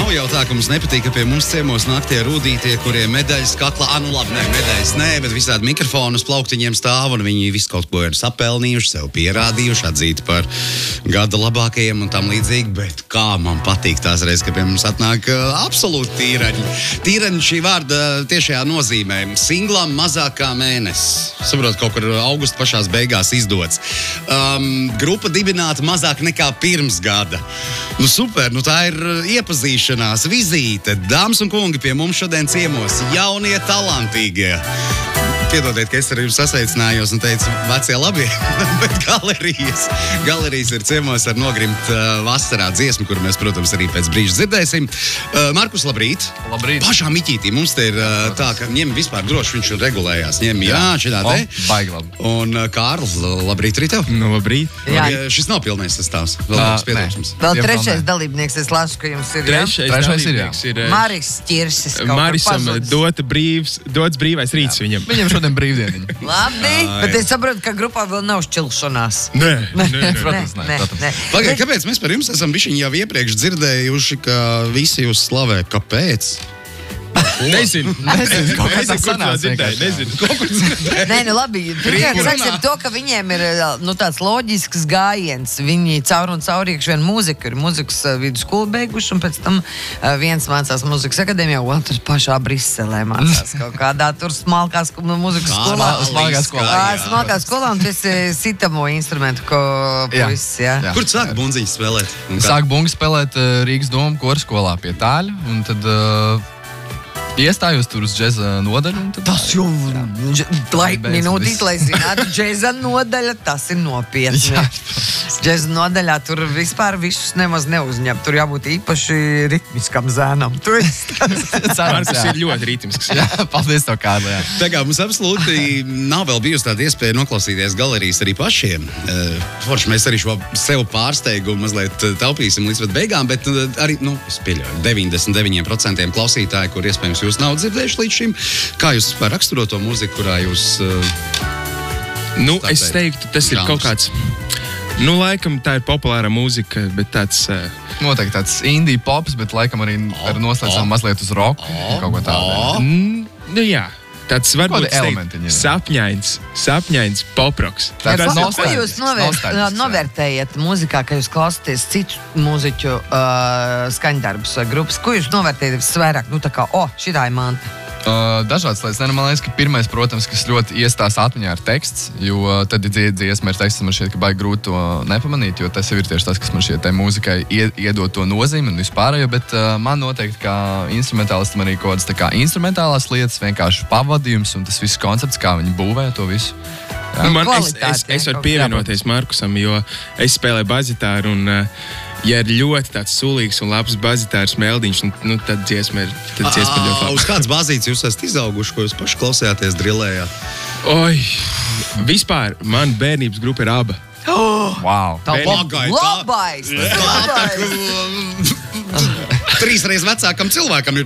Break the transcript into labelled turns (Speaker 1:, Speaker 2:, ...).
Speaker 1: nav jau tā, ka mums nepatīk, ka pie mums ciemos nāk tie rūdītie, kuriem medaļas kaklā, medaļas nē, bet visādi mikrofonu uz plauktiņiem stāv, un viņi visu kaut ko ir sapelnījuši, sev pierādījuši, atzīti par gada labākajiem un tam līdzīgi, bet kā man patīk tās reizes, ka pie mums atnāk absolūti tīraņi. Tīraņi šī vārda tiešajā nozīmē singlam mazāk kā mēnesis. Saprot, kaut kur augusta pašās beigās izdots. Grupa dibināta mazāk nekā pirms gada. Nu super, nu tā ir iepazīšanās, vizīte. Dāmas un kungi, pie mums šodien ciemos jaunie talantīgie. Piedodiet, ka es ar jums sasveicinājos un teicu vecie labie, bet galerijas ir ciemos ar nogrimt vasarā dziesmu, kuru mēs, protams, arī pēc brīža dzirdēsim. Markus, labrīt.
Speaker 2: Labrīt.
Speaker 1: Pašā miķītī mums te ir tā, ka ņem vispār droši, viņš regulējās. Ņem, jā, šitā te.
Speaker 2: Baigi labi.
Speaker 1: Un Kārls, labrīt arī tev.
Speaker 3: Nu, labrīt.
Speaker 1: Šis nav pilnais sastāvs. Vēl būs pieteikums.
Speaker 4: Vēl trešais dalībnieks, es lasu, ka jums ir,
Speaker 3: Trešais ir
Speaker 4: Maris Ķirsis.
Speaker 3: Marisam dots brīvais rīts viņam.
Speaker 2: Viņam šodien brīvdieniņa.
Speaker 4: Labi, bet es saprotu, ka grupā vēl nav šķilšanās.
Speaker 3: Nē.
Speaker 2: Protams, nē.
Speaker 1: Pagaid, kāpēc mēs par jums esam bišķiņ jau iepriekš dzirdējuši, ka visi jūs slavē? Kāpēc?
Speaker 3: Nezinu.
Speaker 2: Kaut kā tā sanās
Speaker 3: Nezinu.
Speaker 4: Nē, nu labi, pirmkārt sāksim to, ka viņiem ir tāds loģisks gājiens. Viņi caur un caur iekš vien mūziku, ir mūzikas vidusskolu beiguši, un pēc tam viens mācās mūzikas akadēmijā, otrs pašā Briselē mācās kaut kādā tur smalkās mūzikas skolā. Smalkā skolā, un tas ir sitamo instrumentu, ko puisis, jā.
Speaker 1: Kur sāk bunziņas spēlēt?
Speaker 2: Sāk bungu spēlēt Rīgas Doma koru skolā pie Tāļa, un tad iestājos tur uz džeza nodaļu.
Speaker 4: Tas jau minūtīt, lai zinātu, džeza nodaļa, tas ir nopietni. Džeza nodaļā tur vispār visus nemaz neuzņem. Tur jābūt īpaši ritmiskam zēnam.
Speaker 3: Markus ir ļoti ritmisks.
Speaker 2: Jā, paldies tev, Kārli.
Speaker 1: Tā kā mums absolūti nav vēl bijusi tāda iespēja noklausīties galerijas arī pašiem. Forši mēs arī šo sev pārsteigumu mazliet taupīsim līdz pat beigām, bet arī, es pieļauju, 99% klausītāji, kur iespējams jūs nav dzirdējuši līdz šim. Kā jūs raksturot to mūziku, kurā jūs...
Speaker 3: es teiktu, tas ir kaut kāds... laikam tā ir populāra mūzika, bet tāds...
Speaker 2: Noteikti tāds indie pops, bet laikam arī ar noslēdzām mazliet uz roku. Kaut ko tādu.
Speaker 3: Jā. Tāds varbūt sapņains poproks.
Speaker 4: Ko jūs novērtējat mūzikā, ka jūs klausāties citu mūziķu skaņdarbus vai grupas? Ko jūs novērtējat visvairāk? Šitā ir manta.
Speaker 2: Dažādas lietas. Man liekas, ka pirmais, protams, kas ļoti iestās atmiņā ir teksts, jo tad dziesma ir teksts, man šķiet, ka baigi grūti to nepamanīt, jo tas jau ir tieši tas, kas man šķiet tai mūzikai iedod to nozīmi un vispārējo, bet man noteikti kā instrumentālistam arī kaut kādas tā kā instrumentālās lietas, vienkārši pavadījums un tas viss koncepts, kā viņi būvē to visu.
Speaker 3: Es varu pievienoties Markusam, jo es spēlēju bazitāru un ja ir ļoti tāds sulīgs un labs bazitārs meldiņš, tad dziesma ir ļoti labi.
Speaker 1: Uz kādas bāzītes jūs esat izauguši, ko jūs paši klausījāties, drilējāt?
Speaker 3: Vispār, man bērnības grupa ir ABBA.
Speaker 2: Wow!
Speaker 4: Labais!
Speaker 1: 3 reizes vecākam cilvēkam ir